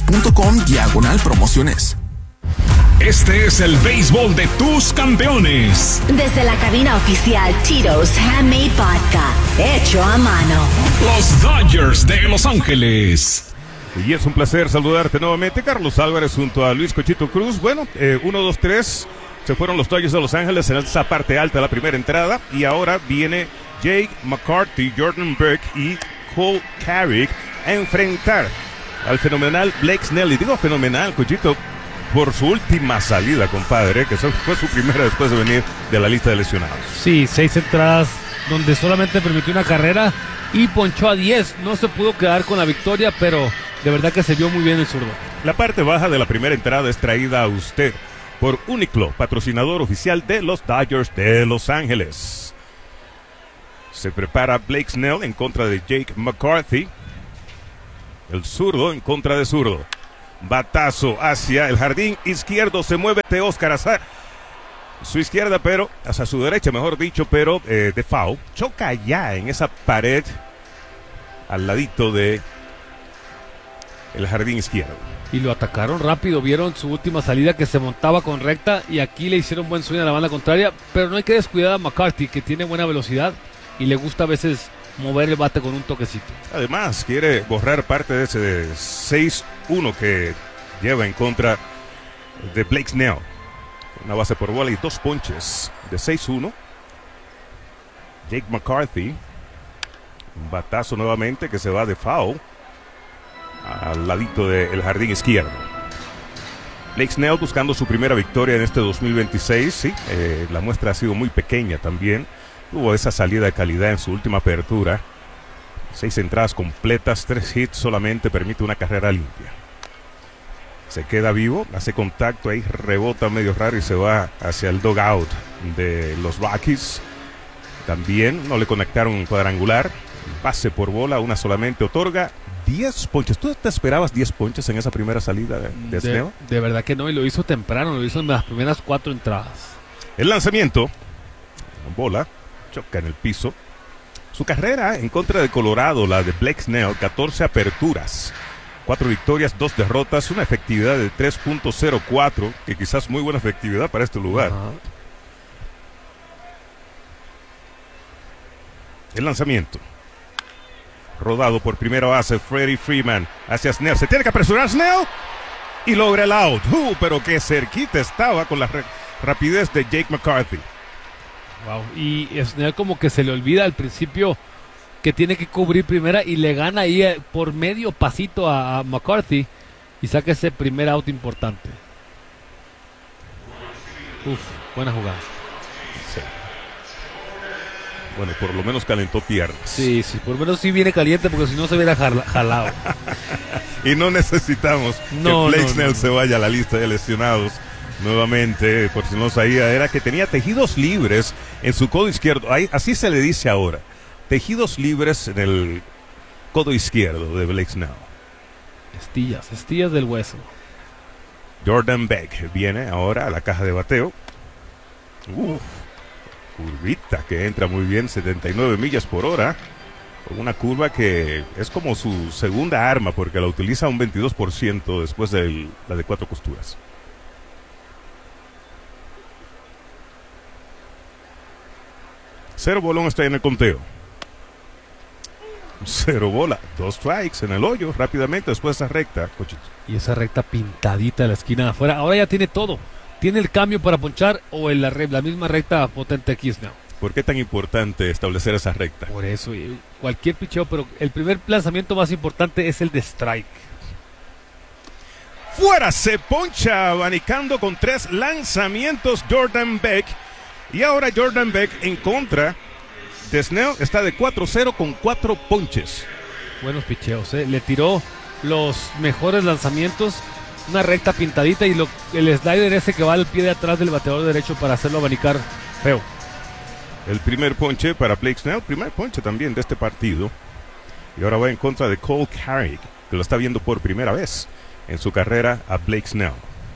chetos.com/promociones. Este es el béisbol de tus campeones. Desde la cabina oficial Tito's Handmade Vodka, hecho a mano. Los Dodgers de Los Ángeles. Y es un placer saludarte nuevamente, Carlos Álvarez junto a Luis Cochito Cruz. Bueno, 1, 2, 3, se fueron los Dodgers de Los Ángeles en esa parte alta de la primera entrada. Y ahora viene Jake McCarthy, Jordan Beck y Cole Carrick a enfrentar al fenomenal Blake Snell. Y digo fenomenal, Cochito, por su última salida, compadre, que fue su primera después de venir de la lista de lesionados. Sí, 6 entradas donde solamente permitió una carrera y ponchó a 10. No se pudo quedar con la victoria, pero de verdad que se vio muy bien el zurdo. La parte baja de la primera entrada es traída a usted por Uniqlo, patrocinador oficial de los Dodgers de Los Ángeles. Se prepara Blake Snell en contra de Jake McCarthy. El zurdo en contra de zurdo. Batazo hacia el jardín izquierdo, se mueve de Oscar Azar. Su izquierda, pero hacia su derecha, mejor dicho, pero de foul. Choca ya en esa pared al ladito de el jardín izquierdo. Y lo atacaron rápido, vieron su última salida que se montaba con recta y aquí le hicieron buen swing a la banda contraria, pero no hay que descuidar a McCarthy, que tiene buena velocidad y le gusta a veces mover el bate con un toquecito. Además, quiere borrar parte de ese 6-1 que lleva en contra de Blake Snell. Una base por bola y 2 ponches de 6-1. Jake McCarthy. Un batazo nuevamente que se va de foul al ladito del jardín izquierdo. Blake Snell buscando su primera victoria en este 2026. Sí, la muestra ha sido muy pequeña también. Tuvo esa salida de calidad en su última apertura. 6 entradas completas, 3 hits solamente, permite una carrera limpia. Se queda vivo, hace contacto ahí, rebota medio raro y se va hacia el dugout de los Rockies. También no le conectaron un cuadrangular. Pase por bola, una solamente, otorga 10 ponches. ¿Tú te esperabas 10 ponches en esa primera salida de Snell? De verdad que no, y lo hizo temprano, lo hizo en las primeras 4 entradas. El lanzamiento, bola, choca en el piso. Su carrera en contra de Colorado, la de Blake Snell, 14 aperturas, 4 victorias, 2 derrotas, una efectividad de 3.04, que quizás muy buena efectividad para este lugar. El lanzamiento. Rodado por primera base, Freddie Freeman hacia Snell. Se tiene que apresurar Snell y logra el out. Pero qué cerquita estaba con la rapidez de Jake McCarthy. Wow. Y Snell como que se le olvida al principio que tiene que cubrir primera y le gana ahí por medio pasito a McCarthy y saca ese primer out importante. Buena jugada. Sí. Bueno, por lo menos calentó piernas. Sí, por lo menos sí viene caliente porque si no se hubiera jalado. Y no necesitamos que Blake Snell se vaya a la lista de lesionados. Nuevamente, por si no sabía, era que tenía tejidos libres en su codo izquierdo. Así se le dice ahora. Tejidos libres en el codo izquierdo de Blake Snell. Estillas del hueso. Jordan Beck viene ahora a la caja de bateo. Curvita que entra muy bien, 79 millas por hora. Con una curva que es como su segunda arma porque la utiliza un 22% después de la de 4 costuras. 0 bolón está en el conteo. 0 bola, 2 strikes en el hoyo rápidamente después de esa recta, Cochito. Y esa recta pintadita de la esquina de afuera. Ahora ya tiene todo. Tiene el cambio para ponchar o la misma recta potente aquí Snell. ¿Por qué tan importante establecer esa recta? Por eso, cualquier picheo, pero el primer lanzamiento más importante es el de strike. Fuera, se poncha abanicando con 3 lanzamientos Jordan Beck. Y ahora Jordan Beck en contra de Snell está de 4-0 con 4 ponches. Buenos picheos, le tiró los mejores lanzamientos, una recta pintadita y el slider ese que va al pie de atrás del bateador derecho para hacerlo abanicar feo. El primer ponche para Blake Snell, primer ponche también de este partido. Y ahora va en contra de Cole Carrick, que lo está viendo por primera vez en su carrera a Blake Snell.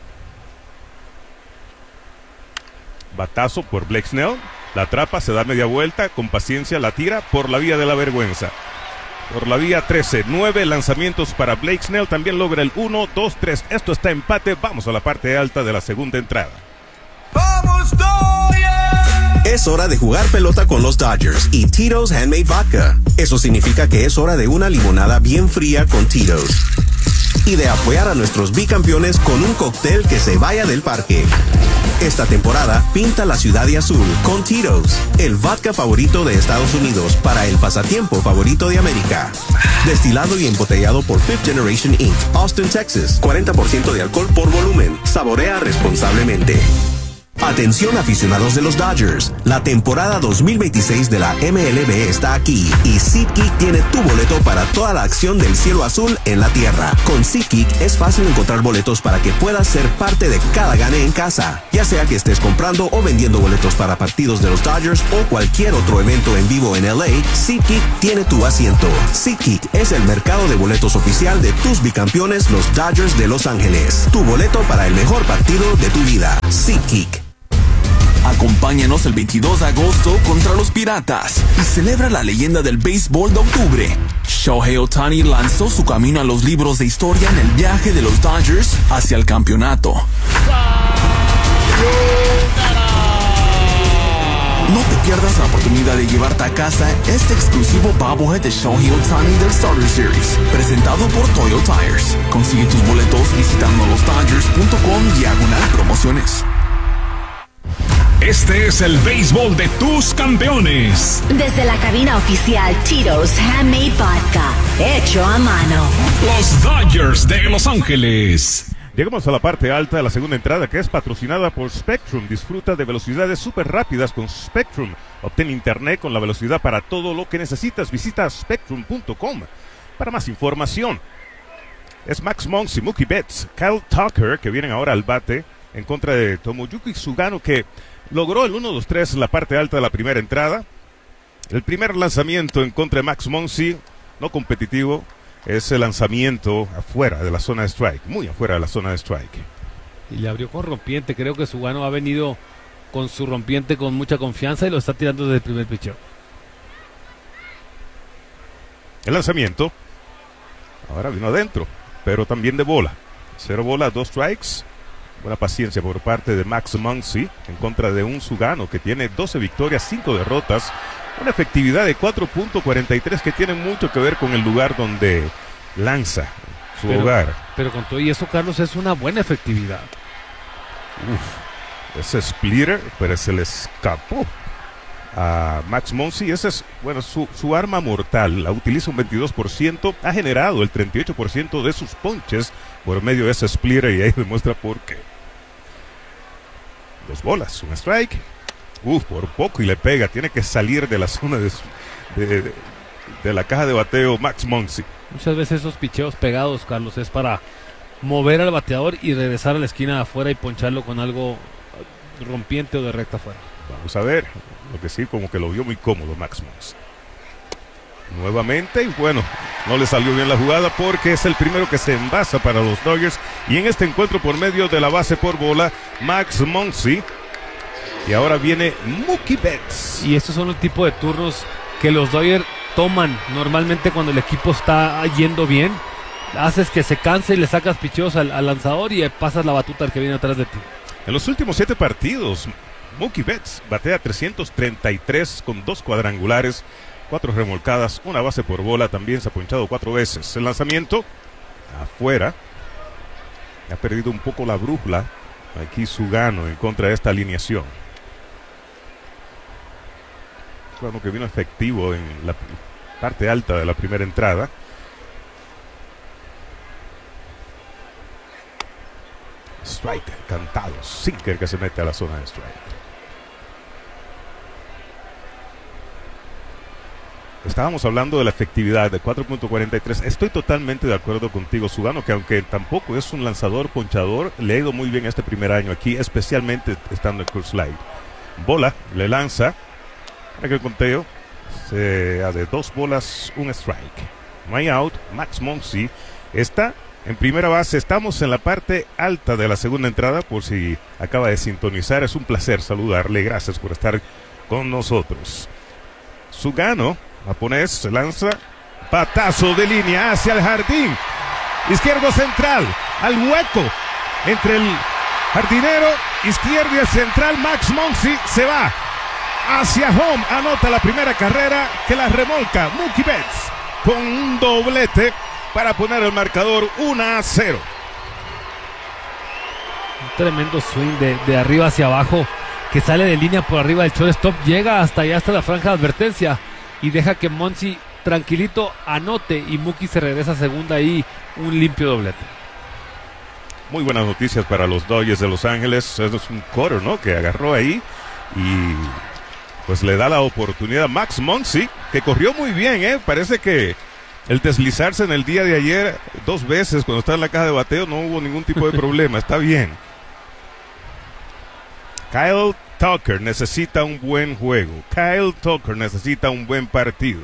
Batazo por Blake Snell, la atrapa, se da media vuelta, con paciencia la tira por la vía de la vergüenza. por la vía 13. 9 lanzamientos para Blake Snell. También logra el 1, 2, 3. Esto está empate. Vamos a la parte alta de la segunda entrada. ¡Vamos, Dodgers! Es hora de jugar pelota con los Dodgers y Tito's Handmade Vodka. Eso significa que es hora de una limonada bien fría con Tito's. Y de apoyar a nuestros bicampeones con un cóctel que se vaya del parque. Esta temporada, pinta la ciudad de azul con Tito's, el vodka favorito de Estados Unidos para el pasatiempo favorito de América. Destilado y embotellado por Fifth Generation Inc., Austin, Texas. 40% de alcohol por volumen. Saborea responsablemente. Atención aficionados de los Dodgers, la temporada 2026 de la MLB está aquí y SeatGeek tiene tu boleto para toda la acción del cielo azul en la tierra. Con SeatGeek es fácil encontrar boletos para que puedas ser parte de cada gane en casa, ya sea que estés comprando o vendiendo boletos para partidos de los Dodgers o cualquier otro evento en vivo en LA. SeatGeek tiene tu asiento. SeatGeek es el mercado de boletos oficial de tus bicampeones, los Dodgers de Los Ángeles. Tu boleto para el mejor partido de tu vida. SeatGeek. Acompáñanos el 22 de agosto contra los Piratas y celebra la leyenda del béisbol de octubre. Shohei Ohtani lanzó su camino a los libros de historia en el viaje de los Dodgers hacia el campeonato. No te pierdas la oportunidad de llevarte a casa este exclusivo bobblehead de Shohei Ohtani del Starter Series, presentado por Toyo Tires. Consigue tus boletos visitando losdodgers.com/promociones. Este es el béisbol de tus campeones. Desde la cabina oficial Tito's Handmade Vodka, hecho a mano. Los Dodgers de Los Ángeles. Llegamos a la parte alta de la segunda entrada, que es patrocinada por Spectrum. Disfruta de velocidades súper rápidas con Spectrum. Obtén internet con la velocidad para todo lo que necesitas. Visita spectrum.com para más información. Es Max Muncy, Mookie Betts, Kyle Tucker, que vienen ahora al bate en contra de Tomoyuki Sugano, que logró el 1-2-3 en la parte alta de la primera entrada. El primer lanzamiento en contra de Max Muncy, no competitivo, es el lanzamiento afuera de la zona de strike, muy afuera de la zona de strike. Y le abrió con rompiente. Creo que Sugano ha venido con su rompiente con mucha confianza y lo está tirando desde el primer pitcher. El lanzamiento ahora vino adentro, pero también de bola. 0 bola, 2 strikes. Buena paciencia por parte de Max Muncy en contra de un Sugano que tiene 12 victorias, 5 derrotas, una efectividad de 4.43 que tiene mucho que ver con el lugar donde lanza su hogar. Pero con todo y eso, Carlos, es una buena efectividad. Ese splitter, pero se le escapó a Max Muncy. Esa es, bueno, su arma mortal. La utiliza un 22%, ha generado el 38% de sus ponches por medio de ese splitter y ahí demuestra por qué. 2 bolas, un strike. Por poco y le pega. Tiene que salir de la zona de la caja de bateo Max Muncy. Muchas veces esos picheos pegados, Carlos, es para mover al bateador y regresar a la esquina de afuera y poncharlo con algo rompiente o de recta afuera. Vamos a ver. Lo que sí, como que lo vio muy cómodo Max Muncy. Nuevamente, y bueno, no le salió bien la jugada porque es el primero que se envasa para los Dodgers. Y en este encuentro por medio de la base por bola, Max Muncy. Y ahora viene Mookie Betts. Y estos son el tipo de turnos que los Dodgers toman normalmente cuando el equipo está yendo bien. Haces que se canse y le sacas picheos al lanzador y pasas la batuta al que viene atrás de ti. En los últimos 7 partidos, Mookie Betts batea 333 con 2 cuadrangulares, 4 remolcadas, 1 base por bola. También se ha ponchado 4 veces. El lanzamiento afuera. Ha perdido un poco la brújula aquí Sugano en contra de esta alineación. Bueno, que vino efectivo en la parte alta de la primera entrada. Strike cantado, sinker que se mete a la zona de strike. Estábamos hablando de la efectividad de 4.43. Estoy totalmente de acuerdo contigo, Sugano, que aunque tampoco es un lanzador ponchador, le ha ido muy bien este primer año aquí, especialmente estando en Coors Light. Bola, le lanza. Para que el conteo sea de 2 bolas, 1 strike. No hay out. Max Muncy está en primera base. Estamos en la parte alta de la segunda entrada. Por si acaba de sintonizar, es un placer saludarle. Gracias por estar con nosotros. Sugano, japonés, se lanza Batazo de línea hacia el jardín izquierdo central, al hueco entre el jardinero izquierdo y el central. Max Muncy se va hacia home, anota la primera carrera que la remolca Mookie Betts con un doblete para poner el marcador 1-0. Un tremendo swing de arriba hacia abajo, que sale de línea por arriba del shortstop, llega hasta allá, hasta la franja de advertencia, y deja que Muncy tranquilito anote, y Mookie se regresa a segunda y un limpio doblete. Muy buenas noticias para los Dodgers de Los Ángeles. Es un cutter, ¿no?, que agarró ahí y pues le da la oportunidad a Max Muncy, que corrió muy bien, Parece que el deslizarse en el día de ayer 2 veces cuando estaba en la caja de bateo no hubo ningún tipo de problema. Está bien. Kyle Tucker necesita un buen juego. Kyle Tucker necesita un buen partido.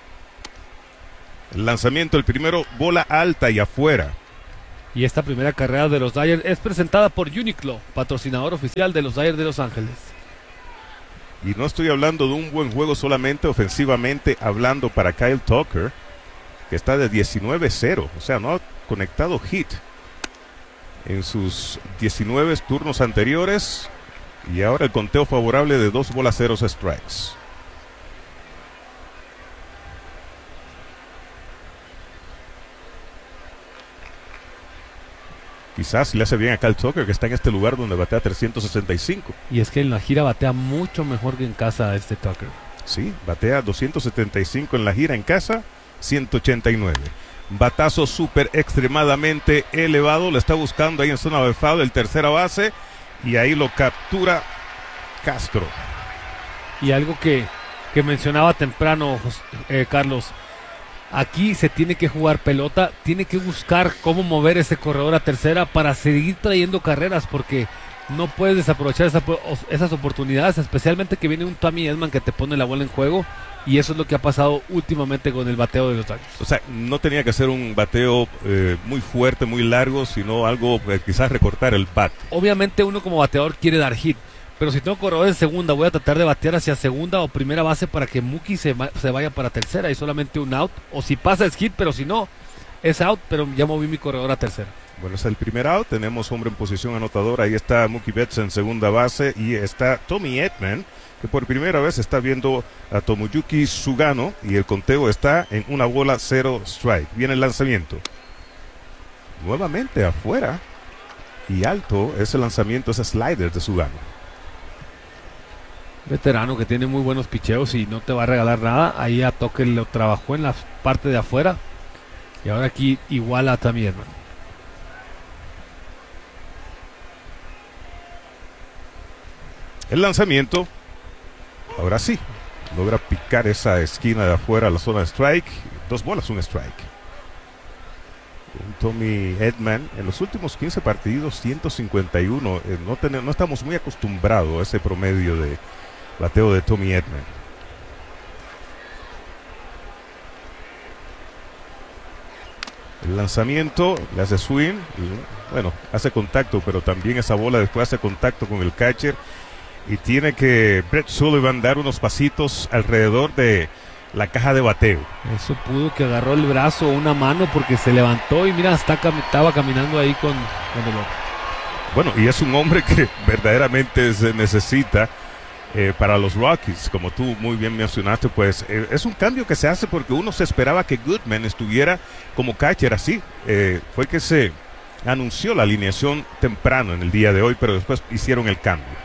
El lanzamiento, el primero, bola alta y afuera. Y esta primera carrera de los Dodgers es presentada por Uniqlo, patrocinador oficial de los Dodgers de Los Ángeles. Y no estoy hablando de un buen juego solamente ofensivamente, hablando para Kyle Tucker, que está de 19-0, o sea, no ha conectado hit en sus 19 turnos anteriores, y ahora el conteo favorable de 2-0 strikes. Quizás le hace bien a Kyle Tucker, que está en este lugar donde batea 365. Y es que en la gira batea mucho mejor que en casa este Tucker. Sí, batea 275 en la gira, en casa 189. Batazo súper extremadamente elevado, le está buscando ahí en zona de foul el tercera base, y ahí lo captura Castro. Y algo que mencionaba temprano, Carlos, aquí se tiene que jugar pelota, tiene que buscar cómo mover ese corredor a tercera para seguir trayendo carreras, porque no puedes desaprovechar esas oportunidades, especialmente que viene un Tommy Edman que te pone la bola en juego, y eso es lo que ha pasado últimamente con el bateo de los Dodgers. O sea, no tenía que ser un bateo muy fuerte, muy largo, sino algo quizás recortar el bat. Obviamente uno como bateador quiere dar hit, pero si tengo corredor en segunda, voy a tratar de batear hacia segunda o primera base para que Mookie se vaya para tercera y solamente un out, o si pasa es hit, pero si no, es out, pero ya moví mi corredor a tercera. Bueno, es el primer out, tenemos hombre en posición anotadora, ahí está Mookie Betts en segunda base, y está Tommy Edman, que por primera vez está viendo a Tomoyuki Sugano, y el conteo está en 1-0 strike. Viene el lanzamiento. Nuevamente afuera, y alto ese lanzamiento, ese slider de Sugano. Veterano que tiene muy buenos picheos y no te va a regalar nada. Ahí a Tucker lo trabajó en la parte de afuera, y ahora aquí igual a Tommy Edman. El lanzamiento, ahora sí, logra picar esa esquina de afuera a la zona de strike. 2 bolas, un strike. Un Tommy Edman en los últimos 15 partidos, 151. No estamos muy acostumbrados a ese promedio de bateo de Tommy Edman. El lanzamiento, le hace swing, bueno, hace contacto, pero también esa bola después hace contacto con el catcher. Y tiene que Brett Sullivan dar unos pasitos alrededor de la caja de bateo. Eso pudo, que agarró el brazo o una mano, porque se levantó y mira, estaba caminando ahí con el dolor. Bueno, y es un hombre que verdaderamente se necesita para los Rockies, como tú muy bien mencionaste. Pues es un cambio que se hace porque uno se esperaba que Goodman estuviera como catcher así. Fue que se anunció la alineación temprano en el día de hoy, pero después hicieron el cambio.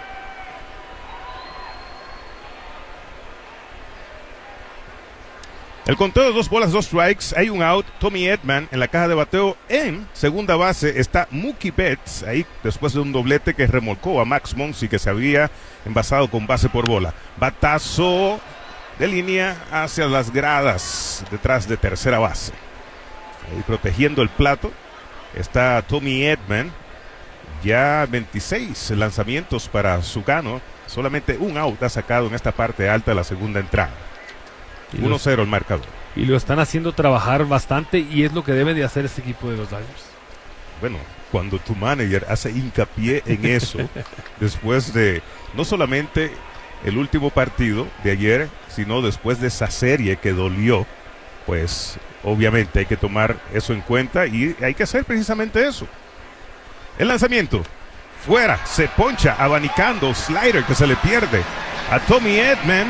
El conteo de 2 strikes, hay un out. Tommy Edman en la caja de bateo. En segunda base está Mookie Betts, ahí después de un doblete que remolcó a Max Muncy, que se había envasado con base por bola. Batazo de línea hacia las gradas, detrás de tercera base. Ahí protegiendo el plato está Tommy Edman. Ya 26 lanzamientos para Sugano. Solamente un out ha sacado en esta parte alta de la segunda entrada. 1-0 el marcador. Y lo están haciendo trabajar bastante, y es lo que debe de hacer este equipo de los Dodgers. Bueno, cuando tu manager hace hincapié en eso, después de no solamente el último partido de ayer, sino después de esa serie que dolió, pues obviamente hay que tomar eso en cuenta y hay que hacer precisamente eso. El lanzamiento, fuera, se poncha, abanicando, slider que se le pierde a Tommy Edman.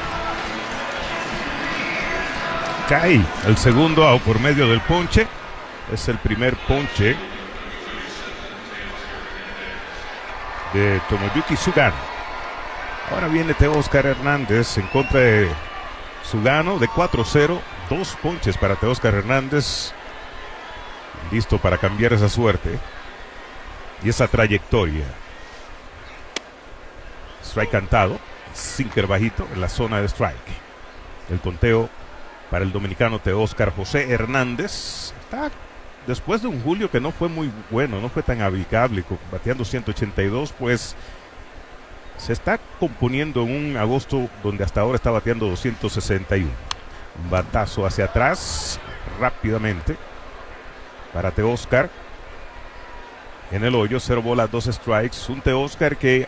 Cae el segundo out por medio del ponche. Es el primer ponche de Tomoyuki Sugano. Ahora viene Teóscar Hernández en contra de Sugano de 4-0. 2 ponches para Teóscar Hernández. Listo para cambiar esa suerte y esa trayectoria. Strike cantado. Sinker bajito en la zona de strike. El conteo para el dominicano Teóscar José Hernández. Está después de un julio que no fue muy bueno, no fue tan amigable, bateando 182, pues se está componiendo en un agosto donde hasta ahora está bateando 261. Un batazo hacia atrás rápidamente para Teóscar. En el hoyo, 0 bolas, 2 strikes. Un Teóscar que